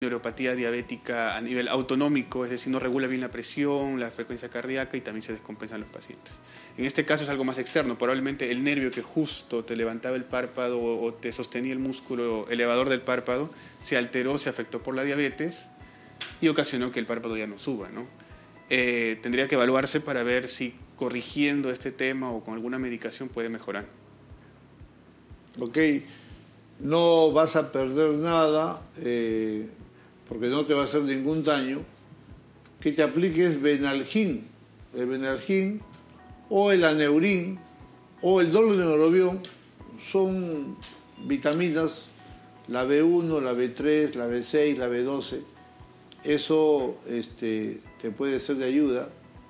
neuropatía diabética a nivel autonómico, es decir, no regula bien la presión, la frecuencia cardíaca y también se descompensan los pacientes. En este caso es algo más externo, probablemente el nervio que justo te levantaba el párpado o te sostenía el músculo elevador del párpado se alteró, se afectó por la diabetes y ocasionó que el párpado ya no suba, ¿no? Tendría que evaluarse para ver si corrigiendo este tema o con alguna medicación puede mejorar. Ok, no vas a perder nada porque no te va a hacer ningún daño, que te apliques Benalgin, el Benalgin o el Aneurin o el Doloneurobion. Son vitaminas, la B1, la B3, la B6, la B12. Eso te puede ser de ayuda.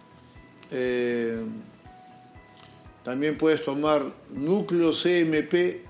También puedes tomar núcleo CMP,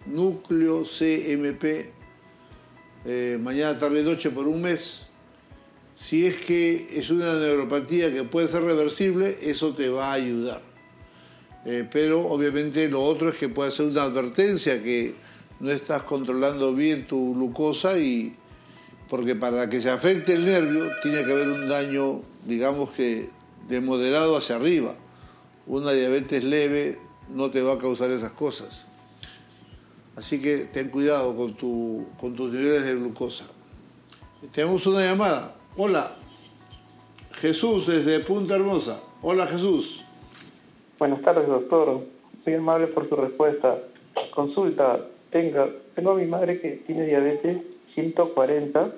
mañana, tarde y noche por un mes. Si es que es una neuropatía que puede ser reversible, eso te va a ayudar. Pero obviamente lo otro es que puede ser una advertencia que no estás controlando bien tu glucosa, porque para que se afecte el nervio tiene que haber un daño, digamos que de moderado hacia arriba. Una diabetes leve no te va a causar esas cosas. Así que ten cuidado con tus niveles de glucosa. Tenemos una llamada. Hola. Jesús, desde Punta Hermosa. Hola, Jesús. Buenas tardes, doctor. Muy amable por su respuesta. Consulta. Tengo a mi madre que tiene diabetes 140.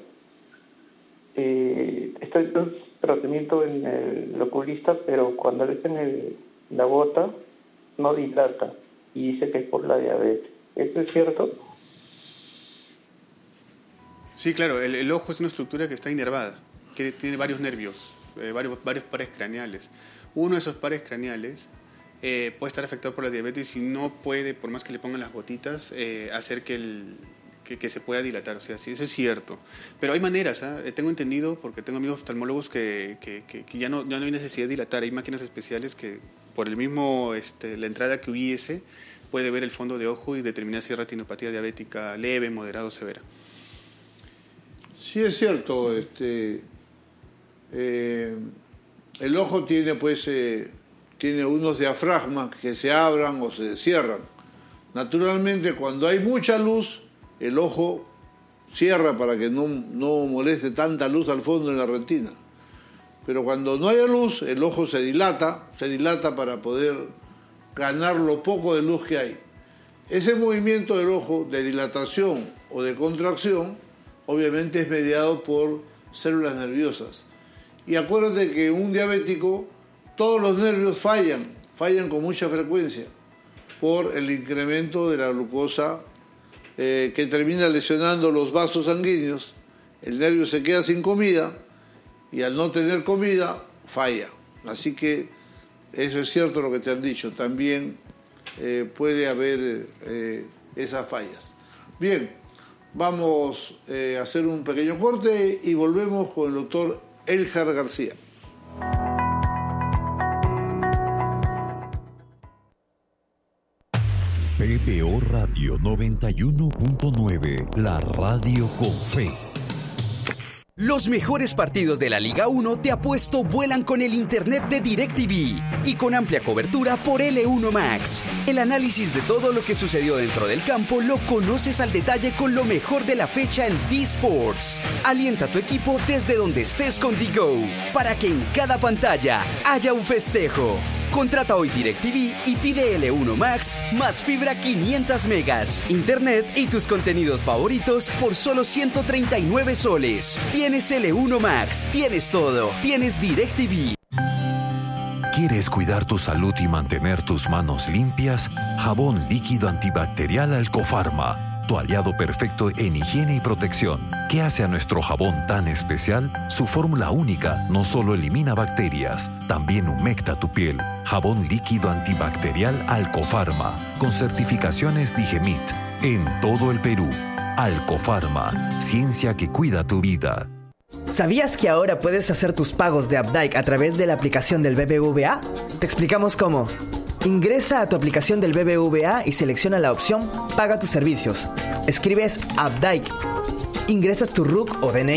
Estoy en un tratamiento en el oculista, pero cuando le hacen la bota no dilata y dice que es por la diabetes. ¿Eso es cierto? Sí, claro. El ojo es una estructura que está inervada, que tiene varios nervios, varios pares craneales. Uno de esos pares craneales puede estar afectado por la diabetes y no puede, por más que le pongan las gotitas, hacer que se pueda dilatar. O sea, sí, eso es cierto. Pero hay maneras, ¿eh? Tengo entendido, porque tengo amigos oftalmólogos que ya no hay necesidad de dilatar. Hay máquinas especiales que, por el mismo la entrada que hubiese, puede ver el fondo de ojo y determinar si es retinopatía diabética leve, moderada o severa. Sí, es cierto. El ojo tiene unos diafragmas que se abran o se cierran. Naturalmente, cuando hay mucha luz, el ojo cierra para que no moleste tanta luz al fondo en la retina. Pero cuando no haya luz, el ojo se dilata para poder ganar lo poco de luz que hay. Ese movimiento del ojo de dilatación o de contracción obviamente es mediado por células nerviosas. Y acuérdate que un diabético, todos los nervios fallan con mucha frecuencia por el incremento de la glucosa que termina lesionando los vasos sanguíneos. El nervio se queda sin comida y al no tener comida falla. Así que eso es cierto lo que te han dicho. También puede haber esas fallas. Bien, vamos a hacer un pequeño corte y volvemos con el doctor Eljar García. PBO Radio 91.9, la radio con fe. Los mejores partidos de la Liga 1 te apuesto vuelan con el internet de DirecTV y con amplia cobertura por L1 Max. El análisis de todo lo que sucedió dentro del campo lo conoces al detalle con lo mejor de la fecha en D-Sports. Alienta a tu equipo desde donde estés con DGO para que en cada pantalla haya un festejo. Contrata hoy DirecTV y pide L1 Max más fibra 500 megas, internet y tus contenidos favoritos por solo 139 soles. Tienes L1 Max, tienes todo, tienes DirecTV. ¿Quieres cuidar tu salud y mantener tus manos limpias? Jabón líquido antibacterial Alcofarma, tu aliado perfecto en higiene y protección. ¿Qué hace a nuestro jabón tan especial? Su fórmula única no solo elimina bacterias, también humecta tu piel. Jabón líquido antibacterial Alcofarma, con certificaciones Digemit, en todo el Perú. Alcofarma, ciencia que cuida tu vida. ¿Sabías que ahora puedes hacer tus pagos de Updike a través de la aplicación del BBVA? Te explicamos cómo. Ingresa a tu aplicación del BBVA y selecciona la opción Paga tus servicios. Escribes Updike ingresas tu RUC o DNI